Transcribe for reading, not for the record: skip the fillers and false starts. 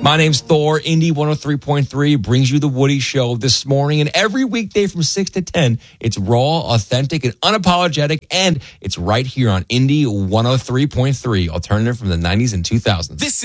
My name's Thor. Indy 103.3 brings you the Woody Show this morning. And every weekday from 6 to 10, it's raw, authentic, and unapologetic. And it's right here on Indy 103.3, alternative from the 90s and 2000s.